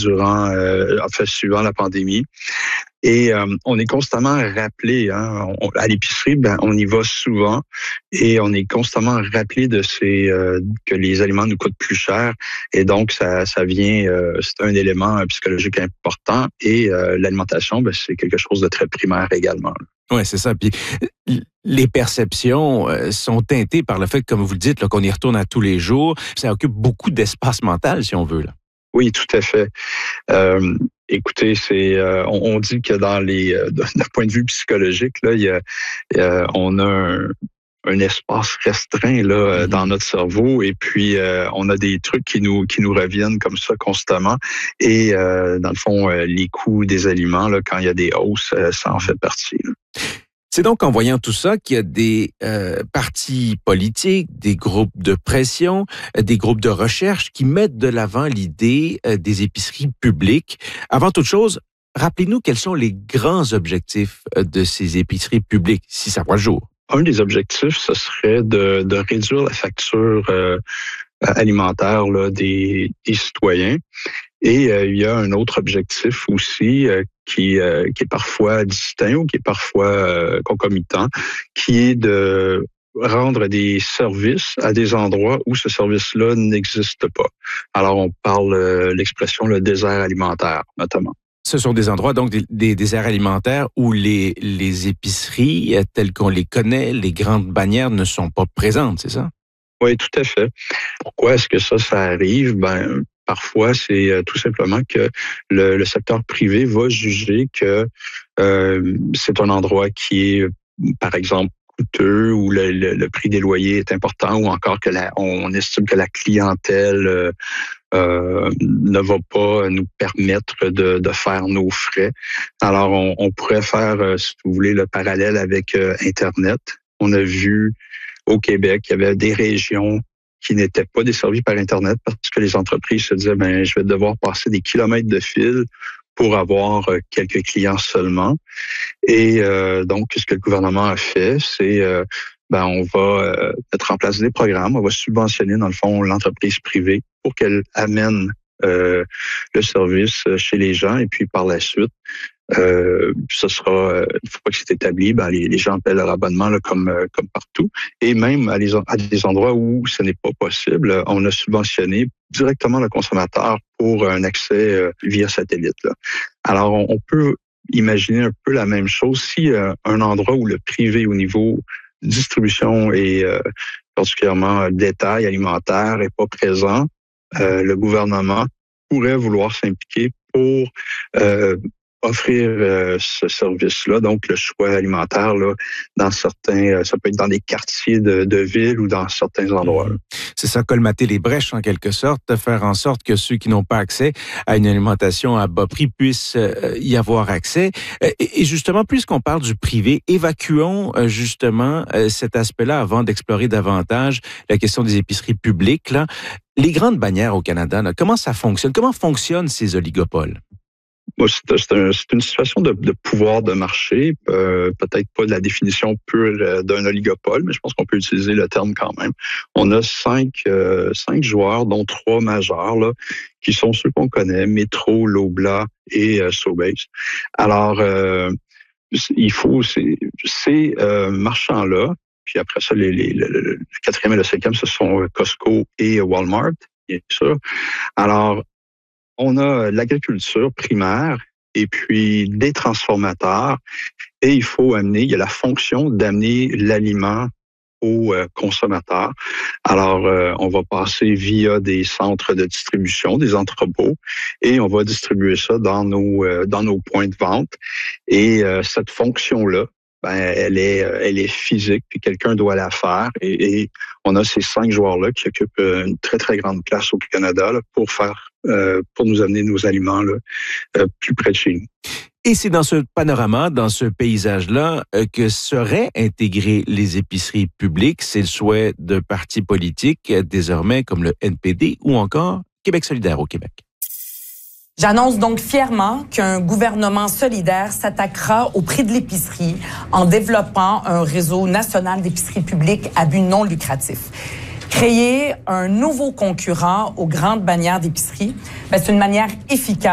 suivant la pandémie. Et on est constamment rappelé, à l'épicerie, on y va souvent et on est constamment rappelé de que les aliments nous coûtent plus cher. Et donc, ça vient, c'est un élément psychologique important. Et l'alimentation, c'est quelque chose de très primaire également. Oui, c'est ça. Puis les perceptions sont teintées par le fait, comme vous le dites, là, qu'on y retourne à tous les jours. Ça occupe beaucoup d'espace mental, si on veut, là. Oui, tout à fait. Écoutez, on dit que d'un point de vue psychologique, là, on a un espace restreint là dans notre cerveau et puis on a des trucs qui nous reviennent comme ça constamment et dans le fond les coûts des aliments là, quand il y a des hausses, ça en fait partie, là. C'est donc en voyant tout ça qu'il y a des partis politiques, des groupes de pression, des groupes de recherche qui mettent de l'avant l'idée des épiceries publiques. Avant toute chose, rappelez-nous quels sont les grands objectifs de ces épiceries publiques, si ça voit le jour. Un des objectifs, ce serait de réduire la facture alimentaire là, des citoyens. Et il y a un autre objectif aussi qui est parfois distinct ou qui est parfois concomitant, qui est de rendre des services à des endroits où ce service-là n'existe pas. Alors, on parle l'expression le désert alimentaire, notamment. Ce sont des endroits, donc des déserts alimentaires où les épiceries, telles qu'on les connaît, les grandes bannières ne sont pas présentes, c'est ça? Oui, tout à fait. Pourquoi est-ce que ça arrive? Parfois, c'est tout simplement que le secteur privé va juger que c'est un endroit qui est, par exemple, coûteux ou le prix des loyers est important ou encore que on estime que la clientèle ne va pas nous permettre de faire nos frais. Alors, on pourrait faire, si vous voulez, le parallèle avec Internet. On a vu au Québec, il y avait des régions qui n'étaient pas desservies par Internet parce que les entreprises se disaient, je vais devoir passer des kilomètres de fil pour avoir quelques clients seulement. Et donc, ce que le gouvernement a fait, c'est on va mettre en place des programmes, on va subventionner, dans le fond, l'entreprise privée pour qu'elle amène le service chez les gens et puis par la suite, ce sera, une fois que c'est établi, les gens paient leur abonnement là, comme partout. Et même à des endroits où ce n'est pas possible, on a subventionné directement le consommateur pour un accès via satellite, là. Alors, on peut imaginer un peu la même chose si un endroit où le privé au niveau distribution et particulièrement détail alimentaire n'est pas présent, le gouvernement pourrait vouloir s'impliquer pour offrir ce service-là, donc le choix alimentaire là, dans certains, ça peut être dans des quartiers de ville ou dans certains endroits. C'est ça, colmater les brèches en quelque sorte, faire en sorte que ceux qui n'ont pas accès à une alimentation à bas prix puissent y avoir accès. Et justement, puisqu'on parle du privé, évacuons justement cet aspect-là avant d'explorer davantage la question des épiceries publiques, là. Les grandes bannières au Canada, là, comment ça fonctionne? Comment fonctionnent ces oligopoles? C'est une situation de pouvoir de marché, peut-être pas de la définition pure d'un oligopole, mais je pense qu'on peut utiliser le terme quand même. On a cinq joueurs, dont 3 majeurs, là, qui sont ceux qu'on connaît, Metro, Loblaw et Sobeys. Alors, il faut ces marchands-là, puis après ça, le 4e et le 5e, ce sont Costco et Walmart, bien sûr. Alors, on a l'agriculture primaire et puis des transformateurs et il y a la fonction d'amener l'aliment aux consommateurs. Alors, on va passer via des centres de distribution, des entrepôts, et on va distribuer ça dans nos points de vente. Et cette fonction-là, elle est physique, puis quelqu'un doit la faire. Et on a ces 5 joueurs-là qui occupent une très, très grande place au Canada là, pour nous amener nos aliments là, plus près de chez nous. Et c'est dans ce panorama, dans ce paysage-là, que seraient intégrées les épiceries publiques. C'est le souhait de partis politiques, désormais comme le NPD ou encore Québec solidaire au Québec. J'annonce donc fièrement qu'un gouvernement solidaire s'attaquera au prix de l'épicerie en développant un réseau national d'épiceries publiques à but non lucratif. Créer un nouveau concurrent aux grandes bannières d'épicerie, c'est une manière efficace